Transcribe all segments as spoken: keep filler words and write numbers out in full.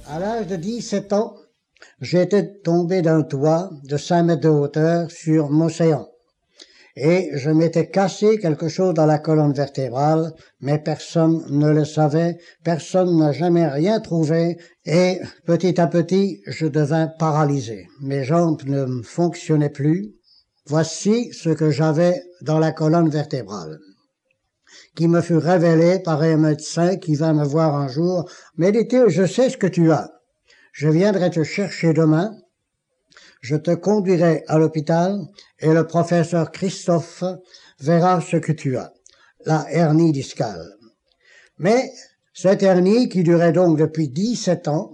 À l'âge de dix-sept ans, j'étais tombé d'un toit de cinq mètres de hauteur sur Mocéan. Et je m'étais cassé quelque chose dans la colonne vertébrale, mais personne ne le savait, personne n'a jamais rien trouvé, et petit à petit, je devins paralysé. Mes jambes ne me fonctionnaient plus. Voici ce que j'avais dans la colonne vertébrale, qui me fut révélé par un médecin qui vint me voir un jour. Mais dit-il, je sais ce que tu as. Je viendrai te chercher demain. Je te conduirai à l'hôpital et le professeur Christophe verra ce que tu as, la hernie discale. Mais cette hernie, qui durait donc depuis dix-sept ans,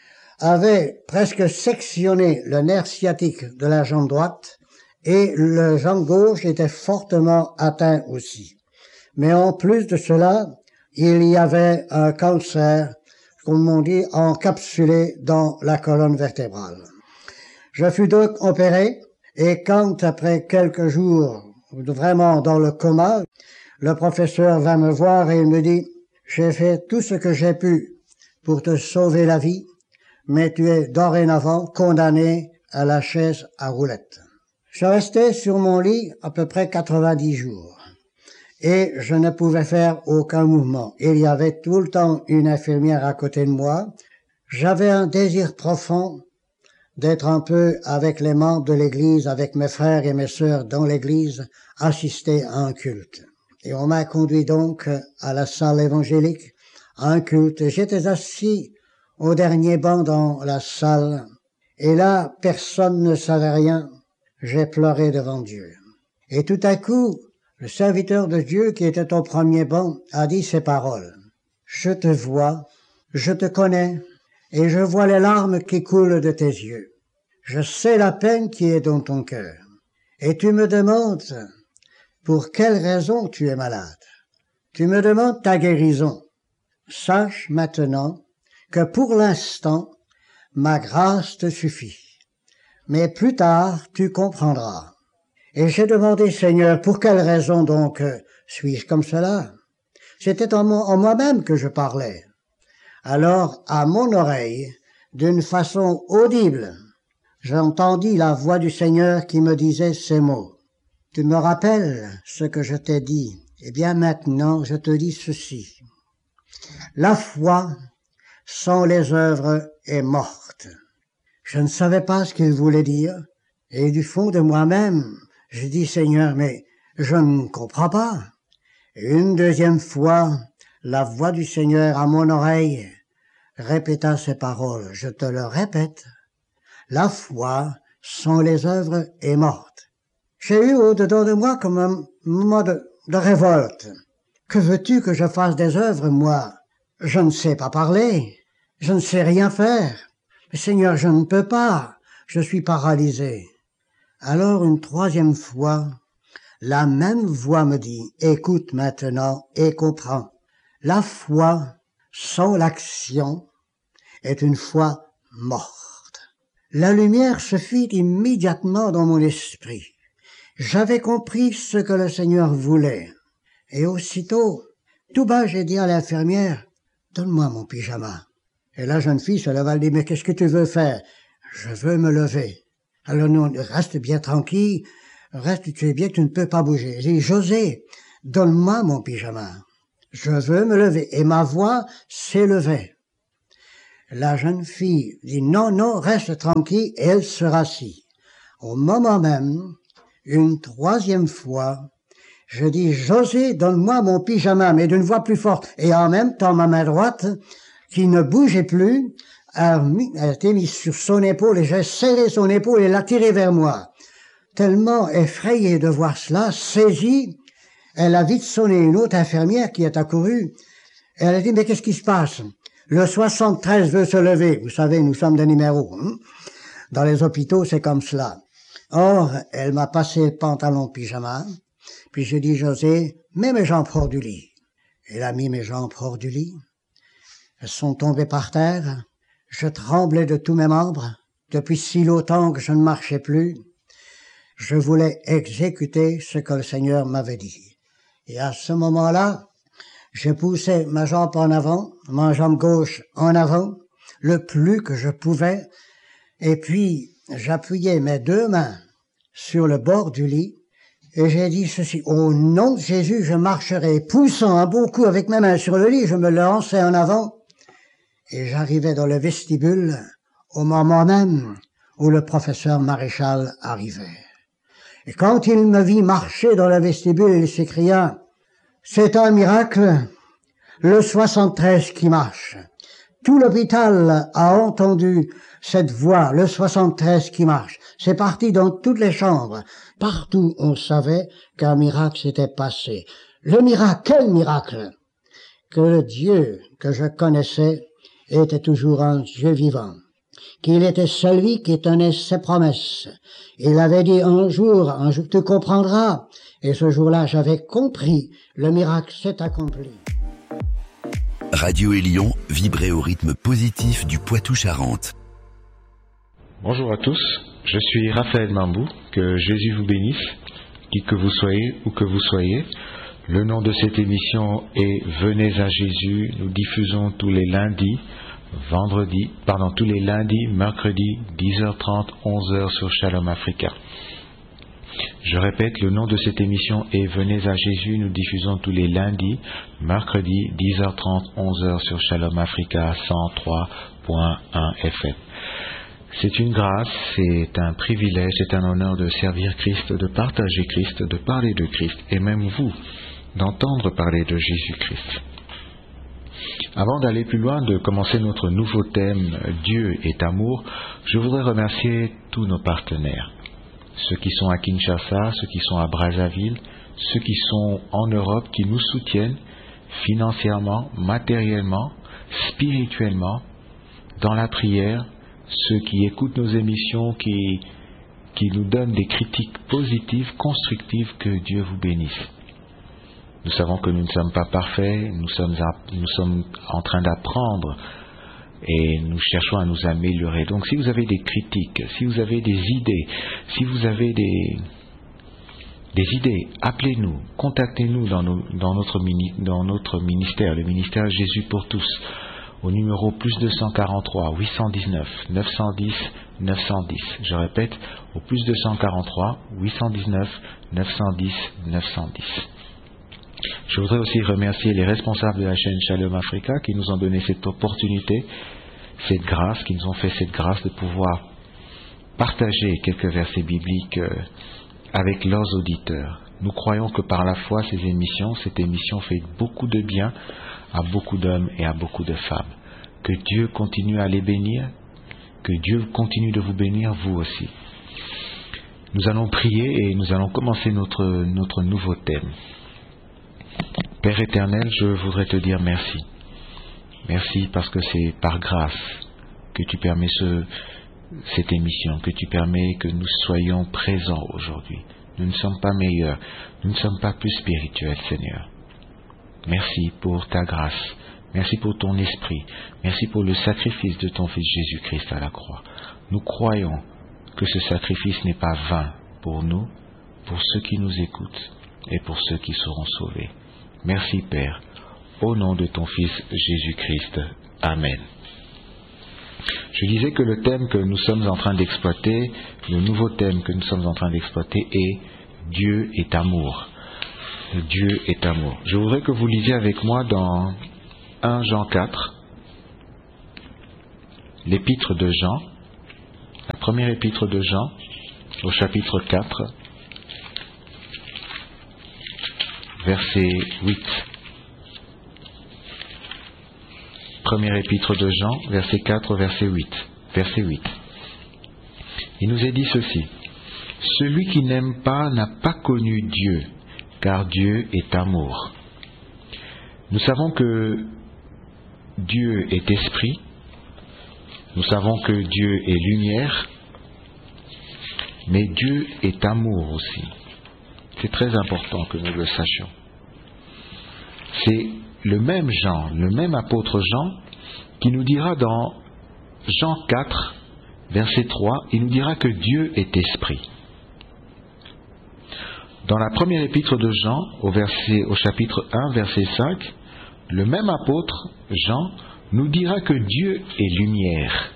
avait presque sectionné le nerf sciatique de la jambe droite et le jambe gauche était fortement atteint aussi. Mais en plus de cela, il y avait un cancer, comme on dit, encapsulé dans la colonne vertébrale. Je fus donc opéré, et quand, après quelques jours, vraiment dans le coma, le professeur vint me voir et il me dit « J'ai fait tout ce que j'ai pu pour te sauver la vie, mais tu es dorénavant condamné à la chaise à roulettes. » Je restais sur mon lit à peu près quatre-vingt-dix jours, et je ne pouvais faire aucun mouvement. Il y avait tout le temps une infirmière à côté de moi. J'avais un désir profond d'être un peu avec les membres de l'Église, avec mes frères et mes sœurs dans l'Église, assister à un culte. Et on m'a conduit donc à la salle évangélique, à un culte. J'étais assis au dernier banc dans la salle, et là, personne ne savait rien. J'ai pleuré devant Dieu. Et tout à coup, le serviteur de Dieu qui était au premier banc a dit ces paroles. « Je te vois, je te connais, et je vois les larmes qui coulent de tes yeux. Je sais la peine qui est dans ton cœur. Et tu me demandes pour quelle raison tu es malade. Tu me demandes ta guérison. Sache maintenant que pour l'instant, ma grâce te suffit. Mais plus tard, tu comprendras. » Et j'ai demandé, Seigneur, pour quelle raison donc euh, suis-je comme cela? C'était en, en moi-même que je parlais. Alors, à mon oreille, d'une façon audible, j'entendis la voix du Seigneur qui me disait ces mots. « Tu me rappelles ce que je t'ai dit? Eh bien maintenant, je te dis ceci. La foi, sans les œuvres, est morte. » Je ne savais pas ce qu'il voulait dire, et du fond de moi-même, je dis, Seigneur, mais je ne comprends pas. Et une deuxième fois, la voix du Seigneur à mon oreille répéta ces paroles. Je te le répète. La foi, sans les œuvres, est morte. J'ai eu au-dedans de moi comme un moment de, de révolte. Que veux-tu que je fasse des œuvres, moi? Je ne sais pas parler. Je ne sais rien faire. Mais Seigneur, je ne peux pas. Je suis paralysé. Alors une troisième fois, la même voix me dit, écoute maintenant et comprends. La foi sans l'action est une foi morte. La lumière se fit immédiatement dans mon esprit. J'avais compris ce que le Seigneur voulait. Et aussitôt, tout bas, j'ai dit à l'infirmière, donne-moi mon pyjama. Et la jeune fille se leva, elle dit, mais qu'est-ce que tu veux faire? Je veux me lever. Alors non, reste bien tranquille, reste, tu sais bien que tu ne peux pas bouger. J'ai dit, José, donne-moi mon pyjama. Je veux me lever. Et ma voix s'élevait. La jeune fille dit, non, non, reste tranquille, et elle se rassit. Au moment même, une troisième fois, je dis, José, donne-moi mon pyjama, mais d'une voix plus forte. Et en même temps, ma main droite, qui ne bougeait plus, a mis, a été mise sur son épaule et j'ai serré son épaule et l'a tiré vers moi. Tellement effrayée de voir cela, saisie, elle a vite sonné une autre infirmière qui est accourue. Elle a dit, mais qu'est-ce qui se passe? Le soixante-treize veut se lever. Vous savez, nous sommes des numéros. Hein? Dans les hôpitaux, c'est comme cela. Or, elle m'a passé le pantalon pyjama, puis j'ai dit, José, mets mes jambes hors du lit. Elle a mis mes jambes hors du lit. Elles sont tombées par terre. Je tremblais de tous mes membres. Depuis si longtemps que je ne marchais plus. Je voulais exécuter ce que le Seigneur m'avait dit. Et à ce moment-là, je poussais ma jambe en avant, ma jambe gauche en avant, le plus que je pouvais, et puis j'appuyais mes deux mains sur le bord du lit, et j'ai dit ceci: au nom de Jésus, je marcherai, poussant un beau coup avec mes mains sur le lit, je me lançais en avant, et j'arrivais dans le vestibule au moment même où le professeur Maréchal arrivait. Et quand il me vit marcher dans le vestibule, il s'écria: c'est un miracle, le soixante-treize qui marche. Tout l'hôpital a entendu cette voix, le soixante-treize qui marche. C'est parti dans toutes les chambres. Partout, on savait qu'un miracle s'était passé. Le miracle, quel miracle? Que le Dieu que je connaissais était toujours un Dieu vivant. Qu'il était celui qui tenait ses promesses. Il avait dit un jour, un jour tu comprendras. Et ce jour-là, j'avais compris. Le miracle s'est accompli. Radio Élion, vibrez au rythme positif du Poitou-Charentes. Bonjour à tous, je suis Raphaël Mambou, que Jésus vous bénisse, qui que vous soyez, où que vous soyez. Le nom de cette émission est Venez à Jésus. Nous diffusons tous les lundis, vendredis, pardon, tous les lundis, mercredis, dix heures trente, onze heures sur Shalom Africa. Je répète, le nom de cette émission est Venez à Jésus. Nous diffusons tous les lundis, mercredis, dix heures trente, onze heures sur Shalom Africa cent trois point un F M. C'est une grâce, c'est un privilège, c'est un honneur de servir Christ, de partager Christ, de parler de Christ, et même vous, d'entendre parler de Jésus-Christ. Avant d'aller plus loin, de commencer notre nouveau thème « Dieu est amour », je voudrais remercier tous nos partenaires. Ceux qui sont à Kinshasa, ceux qui sont à Brazzaville, ceux qui sont en Europe, qui nous soutiennent financièrement, matériellement, spirituellement, dans la prière, ceux qui écoutent nos émissions, qui, qui nous donnent des critiques positives, constructives, que Dieu vous bénisse. Nous savons que nous ne sommes pas parfaits, nous sommes, à, nous sommes en train d'apprendre et nous cherchons à nous améliorer. Donc si vous avez des critiques, si vous avez des idées, si vous avez des, des idées, appelez-nous, contactez-nous dans, nos, dans, notre mini, dans notre ministère, le ministère Jésus pour tous, au numéro plus deux cent quarante-trois, huit cent dix-neuf, neuf cent dix, neuf cent dix. Je répète, au plus deux cent quarante-trois, huit cent dix-neuf, neuf cent dix, neuf cent dix. Je voudrais aussi remercier les responsables de la chaîne Shalom Africa qui nous ont donné cette opportunité, cette grâce, qui nous ont fait cette grâce de pouvoir partager quelques versets bibliques avec leurs auditeurs. Nous croyons que par la foi, ces émissions, cette émission fait beaucoup de bien à beaucoup d'hommes et à beaucoup de femmes. Que Dieu continue à les bénir, que Dieu continue de vous bénir vous aussi. Nous allons prier et nous allons commencer notre, notre nouveau thème. Père éternel, je voudrais te dire merci. Merci parce que c'est par grâce que tu permets ce, cette émission, que tu permets que nous soyons présents aujourd'hui. Nous ne sommes pas meilleurs, nous ne sommes pas plus spirituels, Seigneur. Merci pour ta grâce, merci pour ton esprit, merci pour le sacrifice de ton Fils Jésus-Christ à la croix. Nous croyons que ce sacrifice n'est pas vain pour nous, pour ceux qui nous écoutent et pour ceux qui seront sauvés. Merci Père, au nom de ton Fils Jésus-Christ. Amen. Je disais que le thème que nous sommes en train d'exploiter, le nouveau thème que nous sommes en train d'exploiter est « Dieu est amour ». Dieu est amour. Je voudrais que vous lisiez avec moi dans premier Jean quatre, l'épître de Jean, la première épître de Jean, au chapitre quatre, verset huit. Première épître de Jean, verset quatre, verset huit. Verset huit. Il nous est dit ceci: celui qui n'aime pas n'a pas connu Dieu, car Dieu est amour. Nous savons que Dieu est esprit, nous savons que Dieu est lumière, mais Dieu est amour aussi. C'est très important que nous le sachions. C'est le même Jean, le même apôtre Jean, qui nous dira dans Jean quatre, verset trois, il nous dira que Dieu est esprit. Dans la première épître de Jean, au, verset, au chapitre un, verset cinq, le même apôtre, Jean, nous dira que Dieu est lumière.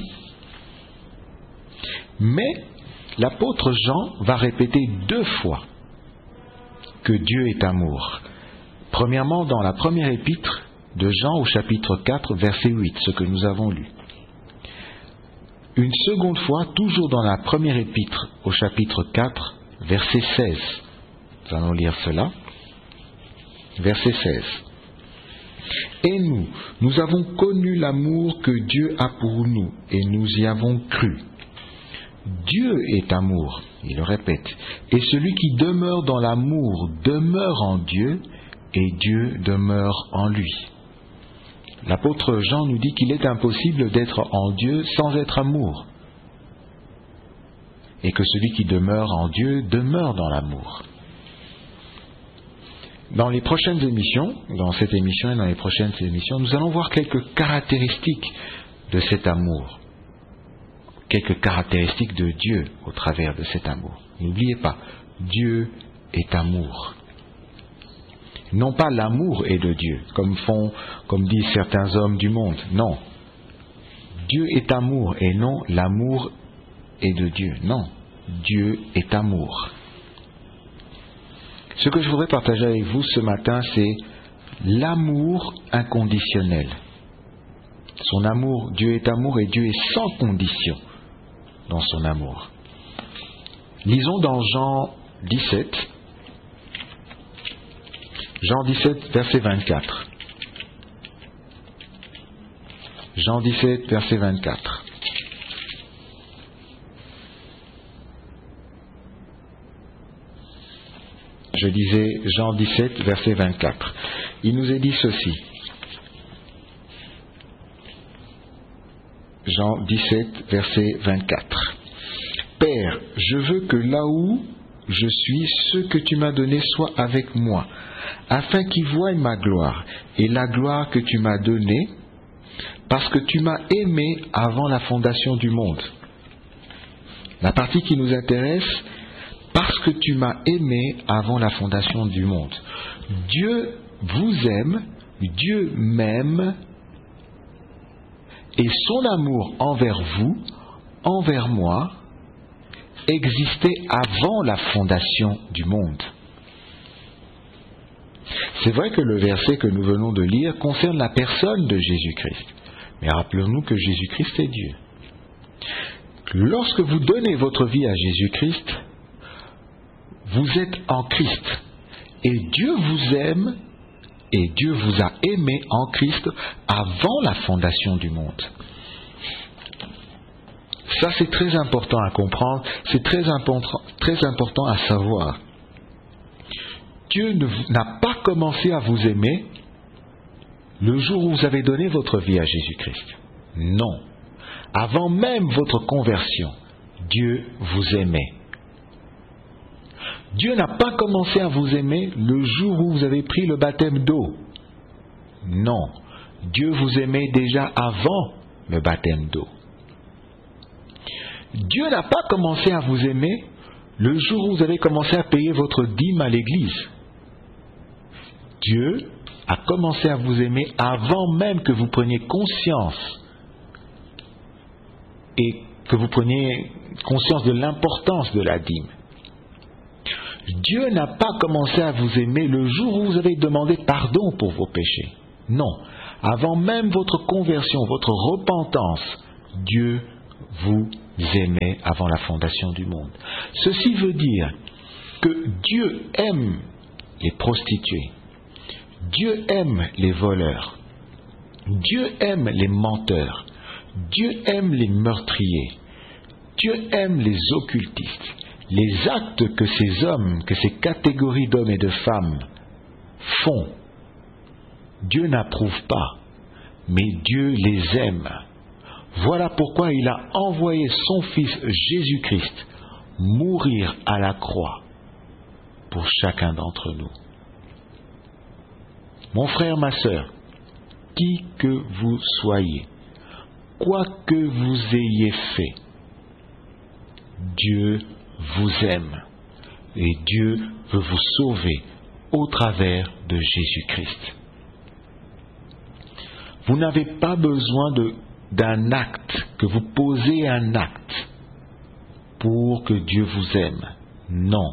Mais l'apôtre Jean va répéter deux fois que Dieu est amour. Premièrement, dans la première épître de Jean au chapitre quatre, verset huit, ce que nous avons lu. Une seconde fois, toujours dans la première épître au chapitre quatre, verset seize. Nous allons lire cela. Verset seize. Et nous, nous avons connu l'amour que Dieu a pour nous, et nous y avons cru. Dieu est amour, il le répète, et celui qui demeure dans l'amour demeure en Dieu, et Dieu demeure en lui. L'apôtre Jean nous dit qu'il est impossible d'être en Dieu sans être amour, et que celui qui demeure en Dieu demeure dans l'amour. Dans les prochaines émissions, dans cette émission et dans les prochaines émissions, nous allons voir quelques caractéristiques de cet amour, quelques caractéristiques de Dieu au travers de cet amour. N'oubliez pas, Dieu est amour. Non pas l'amour est de Dieu, comme font, comme disent certains hommes du monde. Non. Dieu est amour et non l'amour est de Dieu. Non. Dieu est amour. Ce que je voudrais partager avec vous ce matin, c'est l'amour inconditionnel. Son amour, Dieu est amour et Dieu est sans condition dans son amour. Lisons dans Jean dix-sept, Jean dix-sept, verset vingt-quatre. Jean dix-sept, verset vingt-quatre. Je disais Jean dix-sept, verset vingt-quatre. Il nous est dit ceci. Jean dix-sept, verset vingt-quatre. Père, je veux que là où je suis, ce que tu m'as donné soit avec moi, afin qu'ils voient ma gloire, et la gloire que tu m'as donnée, parce que tu m'as aimé avant la fondation du monde. La partie qui nous intéresse, parce que tu m'as aimé avant la fondation du monde. Dieu vous aime, Dieu m'aime, et son amour envers vous, envers moi, existait avant la fondation du monde. C'est vrai que le verset que nous venons de lire concerne la personne de Jésus-Christ. Mais rappelons-nous que Jésus-Christ est Dieu. Lorsque vous donnez votre vie à Jésus-Christ, vous êtes en Christ. Et Dieu vous aime et Dieu vous a aimé en Christ avant la fondation du monde. Ça, c'est très important à comprendre, c'est très important, très important à savoir. Dieu n'a pas commencé à vous aimer le jour où vous avez donné votre vie à Jésus-Christ. Non. Avant même votre conversion, Dieu vous aimait. Dieu n'a pas commencé à vous aimer le jour où vous avez pris le baptême d'eau. Non. Dieu vous aimait déjà avant le baptême d'eau. Dieu n'a pas commencé à vous aimer le jour où vous avez commencé à payer votre dîme à l'église. Dieu a commencé à vous aimer avant même que vous preniez conscience et que vous preniez conscience de l'importance de la dîme. Dieu n'a pas commencé à vous aimer le jour où vous avez demandé pardon pour vos péchés. Non. Avant même votre conversion, votre repentance, Dieu vous aimait avant la fondation du monde. Ceci veut dire que Dieu aime les prostituées. Dieu aime les voleurs. Dieu aime les menteurs. Dieu aime les meurtriers. Dieu aime les occultistes. Les actes que ces hommes, que ces catégories d'hommes et de femmes font, Dieu n'approuve pas, mais Dieu les aime. Voilà pourquoi il a envoyé son Fils Jésus-Christ mourir à la croix pour chacun d'entre nous. Mon frère, ma sœur, qui que vous soyez, quoi que vous ayez fait, Dieu vous aime et Dieu veut vous sauver au travers de Jésus-Christ. Vous n'avez pas besoin de, d'un acte, que vous posez un acte pour que Dieu vous aime. Non.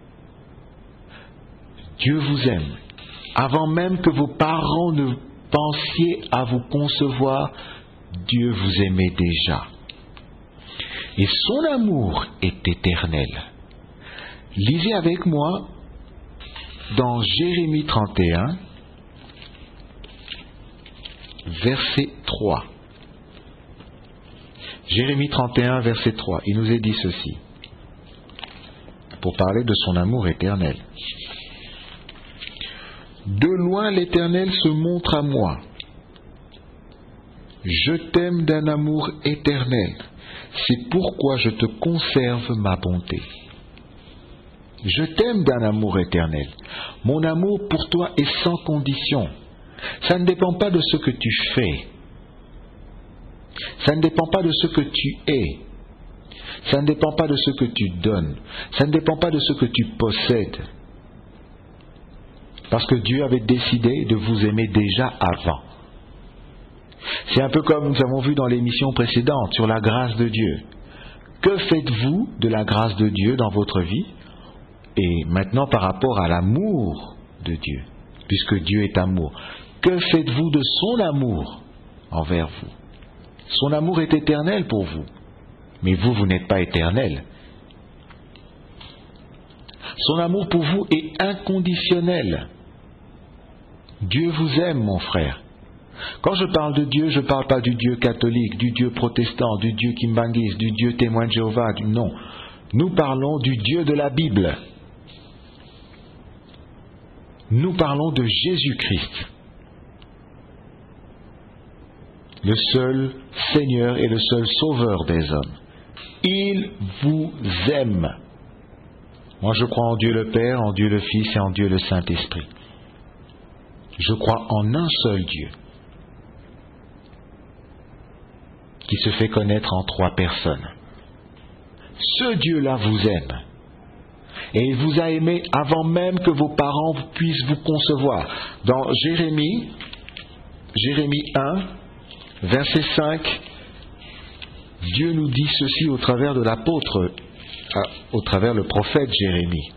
Dieu vous aime. Avant même que vos parents ne pensiez à vous concevoir, Dieu vous aimait déjà. Et son amour est éternel. Lisez avec moi dans Jérémie trente et un, verset trois. Jérémie trente et un, verset trois. Il nous est dit ceci, pour parler de son amour éternel. De loin l'Éternel se montre à moi. Je t'aime d'un amour éternel. C'est pourquoi je te conserve ma bonté. Je t'aime d'un amour éternel. Mon amour pour toi est sans condition. Ça ne dépend pas de ce que tu fais. Ça ne dépend pas de ce que tu es. Ça ne dépend pas de ce que tu donnes. Ça ne dépend pas de ce que tu possèdes. Parce que Dieu avait décidé de vous aimer déjà avant. C'est un peu comme nous avons vu dans l'émission précédente sur la grâce de Dieu. Que faites-vous de la grâce de Dieu dans votre vie? Et maintenant par rapport à l'amour de Dieu, puisque Dieu est amour, que faites-vous de son amour envers vous? Son amour est éternel pour vous, mais vous, vous n'êtes pas éternel. Son amour pour vous est inconditionnel. Dieu vous aime, mon frère. Quand je parle de Dieu, je ne parle pas du Dieu catholique, du Dieu protestant, du Dieu kimbangiste, du Dieu témoin de Jéhovah. Du... Non, nous parlons du Dieu de la Bible. Nous parlons de Jésus-Christ, le seul Seigneur et le seul Sauveur des hommes. Il vous aime. Moi, je crois en Dieu le Père, en Dieu le Fils et en Dieu le Saint-Esprit. Je crois en un seul Dieu qui se fait connaître en trois personnes. Ce Dieu-là vous aime. Et il vous a aimé avant même que vos parents puissent vous concevoir. Dans Jérémie, Jérémie un, verset cinq, Dieu nous dit ceci au travers de l'apôtre, au travers le prophète Jérémie.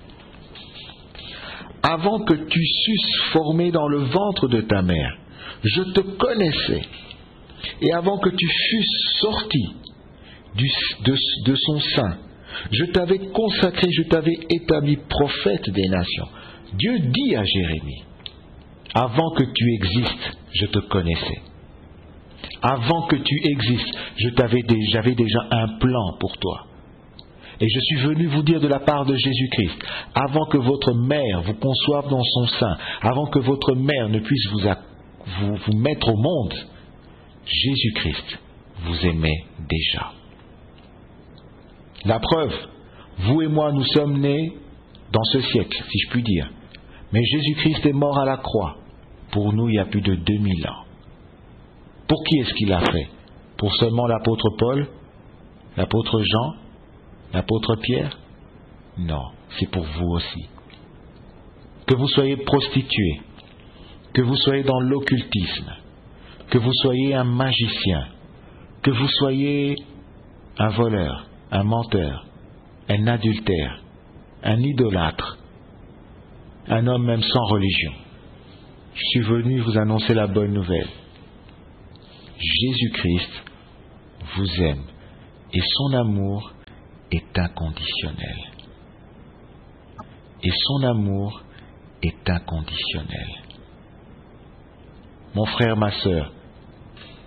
Avant que tu susses formé dans le ventre de ta mère, je te connaissais. Et avant que tu fusses sorti du, de, de son sein, je t'avais consacré, je t'avais établi prophète des nations. Dieu dit à Jérémie, avant que tu existes, je te connaissais. Avant que tu existes, je t'avais, j'avais déjà un plan pour toi. Et je suis venu vous dire de la part de Jésus-Christ, avant que votre mère vous conçoive dans son sein, avant que votre mère ne puisse vous, vous, vous mettre au monde, Jésus-Christ vous aimait déjà. La preuve, vous et moi, nous sommes nés dans ce siècle, si je puis dire. Mais Jésus-Christ est mort à la croix, pour nous il y a plus de deux mille ans. Pour qui est-ce qu'il l'a fait? Pour seulement l'apôtre Paul, l'apôtre Jean, l'apôtre Pierre? Non, c'est pour vous aussi. Que vous soyez prostitué, que vous soyez dans l'occultisme, que vous soyez un magicien, que vous soyez un voleur, un menteur, un adultère, un idolâtre, un homme même sans religion. Je suis venu vous annoncer la bonne nouvelle. Jésus-Christ vous aime et son amour est inconditionnel. Et son amour est inconditionnel. Mon frère, ma sœur,